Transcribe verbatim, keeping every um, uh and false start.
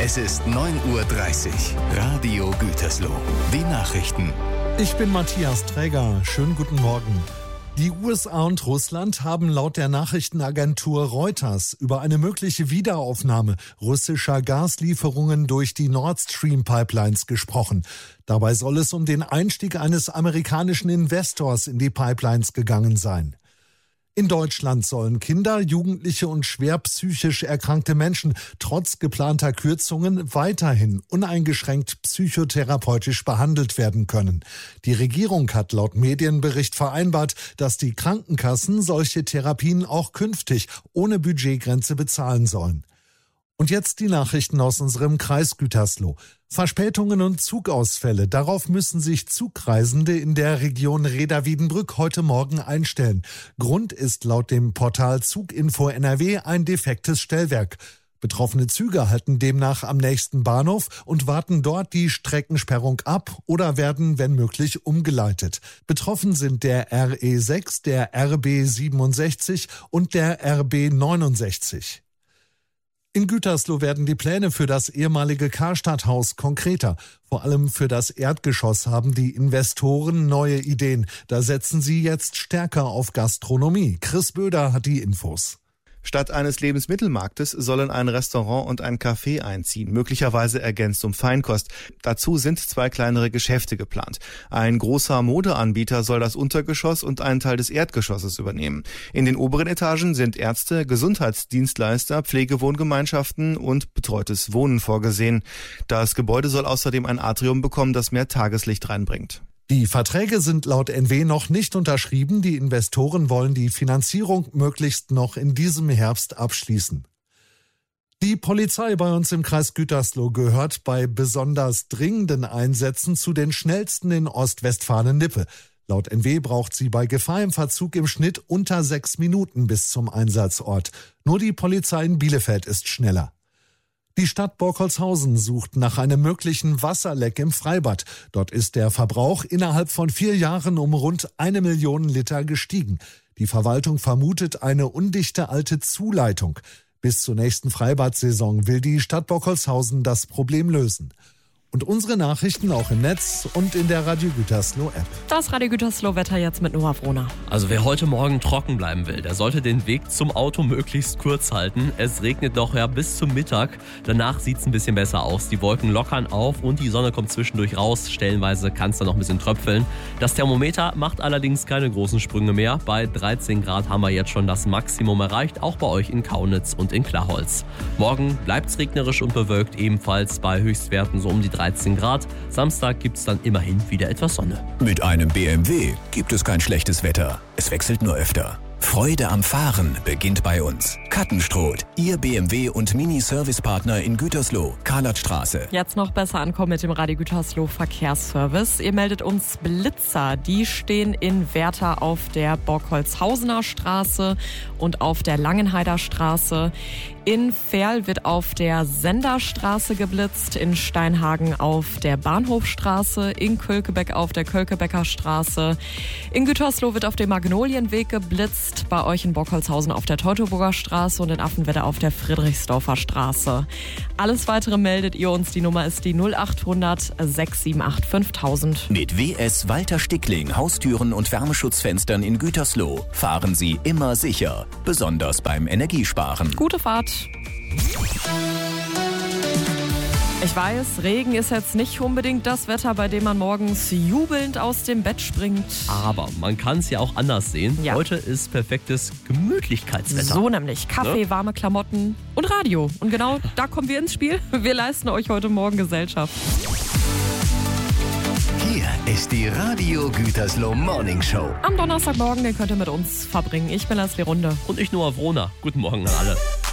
Es ist neun Uhr dreißig. Radio Gütersloh. Die Nachrichten. Ich bin Matthias Träger. Schönen guten Morgen. Die U S A und Russland haben laut der Nachrichtenagentur Reuters über eine mögliche Wiederaufnahme russischer Gaslieferungen durch die Nord Stream Pipelines gesprochen. Dabei soll es um den Einstieg eines amerikanischen Investors in die Pipelines gegangen sein. In Deutschland sollen Kinder, Jugendliche und schwer psychisch erkrankte Menschen trotz geplanter Kürzungen weiterhin uneingeschränkt psychotherapeutisch behandelt werden können. Die Regierung hat laut Medienbericht vereinbart, dass die Krankenkassen solche Therapien auch künftig ohne Budgetgrenze bezahlen sollen. Und jetzt die Nachrichten aus unserem Kreis Gütersloh. Verspätungen und Zugausfälle, darauf müssen sich Zugreisende in der Region Reda-Wiedenbrück heute Morgen einstellen. Grund ist laut dem Portal Zuginfo N R W ein defektes Stellwerk. Betroffene Züge halten demnach am nächsten Bahnhof und warten dort die Streckensperrung ab oder werden, wenn möglich, umgeleitet. Betroffen sind der R E sechs, der R B siebenundsechzig und der R B neunundsechzig. In Gütersloh werden die Pläne für das ehemalige Karstadthaus konkreter. Vor allem für das Erdgeschoss haben die Investoren neue Ideen. Da setzen sie jetzt stärker auf Gastronomie. Chris Böder hat die Infos. Statt eines Lebensmittelmarktes sollen ein Restaurant und ein Café einziehen, möglicherweise ergänzt um Feinkost. Dazu sind zwei kleinere Geschäfte geplant. Ein großer Modeanbieter soll das Untergeschoss und einen Teil des Erdgeschosses übernehmen. In den oberen Etagen sind Ärzte, Gesundheitsdienstleister, Pflegewohngemeinschaften und betreutes Wohnen vorgesehen. Das Gebäude soll außerdem ein Atrium bekommen, das mehr Tageslicht reinbringt. Die Verträge sind laut N W noch nicht unterschrieben. Die Investoren wollen die Finanzierung möglichst noch in diesem Herbst abschließen. Die Polizei bei uns im Kreis Gütersloh gehört bei besonders dringenden Einsätzen zu den schnellsten in Ostwestfalen-Lippe. Laut N W braucht sie bei Gefahr im Verzug im Schnitt unter sechs Minuten bis zum Einsatzort. Nur die Polizei in Bielefeld ist schneller. Die Stadt Borkholzhausen sucht nach einem möglichen Wasserleck im Freibad. Dort ist der Verbrauch innerhalb von vier Jahren um rund eine Million Liter gestiegen. Die Verwaltung vermutet eine undichte alte Zuleitung. Bis zur nächsten Freibadsaison will die Stadt Borkholzhausen das Problem lösen. Und unsere Nachrichten auch im Netz und in der Radio Gütersloh App. Das Radio Gütersloh Wetter jetzt mit Noah Frohner. Also wer heute Morgen trocken bleiben will, der sollte den Weg zum Auto möglichst kurz halten. Es regnet doch ja bis zum Mittag. Danach sieht es ein bisschen besser aus. Die Wolken lockern auf und die Sonne kommt zwischendurch raus. Stellenweise kann es dann noch ein bisschen tröpfeln. Das Thermometer macht allerdings keine großen Sprünge mehr. Bei dreizehn Grad haben wir jetzt schon das Maximum erreicht, auch bei euch in Kaunitz und in Klarholz. Morgen bleibt es regnerisch und bewölkt, ebenfalls bei Höchstwerten so um die dreizehn Grad. Samstag gibt es dann immerhin wieder etwas Sonne. Mit einem B M W gibt es kein schlechtes Wetter. Es wechselt nur öfter. Freude am Fahren beginnt bei uns. Kattenstroth, Ihr B M W und Mini-Service-Partner in Gütersloh, Karlatstraße. Jetzt noch besser ankommen mit dem Radio Gütersloh Verkehrsservice. Ihr meldet uns Blitzer. Die stehen in Werther auf der Borkholzhausener Straße und auf der Langenheider Straße. In Verl wird auf der Senderstraße geblitzt, in Steinhagen auf der Bahnhofstraße, in Kölkebeck auf der Kölkebecker Straße. In Gütersloh wird auf dem Magnolienweg geblitzt, bei euch in Borkholzhausen auf der Teutoburger Straße und in Affenwedde auf der Friedrichsdorfer Straße. Alles weitere meldet ihr uns, die Nummer ist die null achthundert sechs sieben acht fünftausend. Mit W S Walter Stickling Haustüren und Wärmeschutzfenstern in Gütersloh fahren Sie immer sicher, besonders beim Energiesparen. Gute Fahrt. Ich weiß, Regen ist jetzt nicht unbedingt das Wetter, bei dem man morgens jubelnd aus dem Bett springt. Aber man kann es ja auch anders sehen. Ja. Heute ist perfektes Gemütlichkeitswetter. So nämlich. Kaffee, ne? Warme Klamotten und Radio. Und genau da kommen wir ins Spiel. Wir leisten euch heute Morgen Gesellschaft. Hier ist die Radio Gütersloh Morning Show. Am Donnerstagmorgen, den könnt ihr mit uns verbringen. Ich bin Leslie Runde. Und ich Noah Frohner. Guten Morgen an alle.